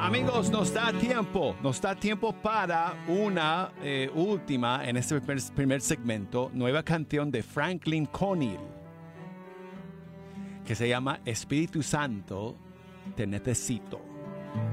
Amigos, nos da tiempo para una última, en este primer segmento, nueva canción de Franklin Connill, que se llama Espíritu Santo, te necesito.